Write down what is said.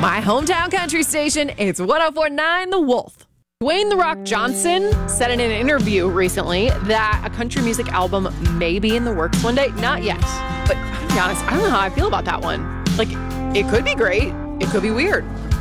My hometown country station, it's 104.9 The Wolf. Dwayne "The Rock" Johnson said in an interview recently that a country music album may be in the works one day. Not yet, but to be honest, I don't know how I feel about that one. Like, it could be great. It could be weird.